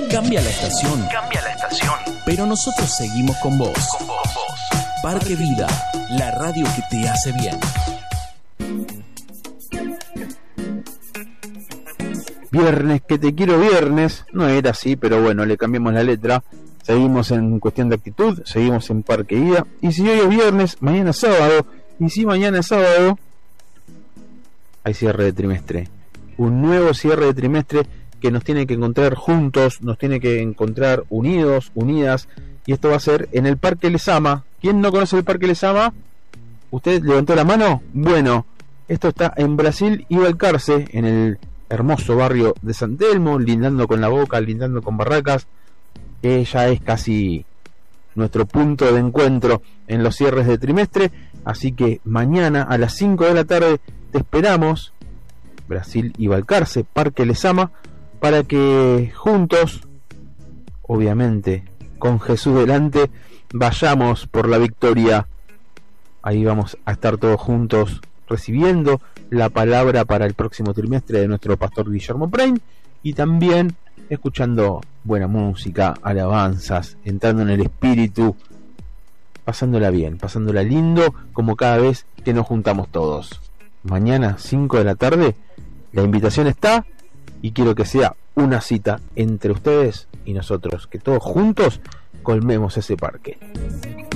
Cambia la estación. Pero nosotros seguimos con vos. Parque Vida, la radio que te hace bien. Viernes, que te quiero viernes. No era así, pero bueno, le cambiamos la letra. Seguimos en cuestión de actitud, seguimos en Parque Vida. Y si hoy es viernes, mañana es sábado. Y si mañana es sábado, hay cierre de trimestre. Un nuevo cierre de trimestre que nos tiene que encontrar juntos, nos tiene que encontrar unidos, unidas. Y esto va a ser en el Parque Lezama. ¿Quién no conoce el Parque Lezama? ¿Usted levantó la mano? Bueno, esto está en Brasil y Balcarce, en el hermoso barrio de San Telmo, lindando con La Boca, lindando con Barracas, que ya es casi nuestro punto de encuentro en los cierres de trimestre. Así que mañana a las 5 de la tarde te esperamos, Brasil y Balcarce, Parque Lezama, para que juntos, obviamente con Jesús delante, vayamos por la victoria. Ahí vamos a estar todos juntos recibiendo la palabra para el próximo trimestre de nuestro pastor Guillermo Prein, y también escuchando buena música, alabanzas, entrando en el espíritu, pasándola bien, pasándola lindo, como cada vez que nos juntamos todos. Mañana 5 de la tarde la invitación está, y quiero que sea una cita entre ustedes y nosotros, que todos juntos colmemos ese parque.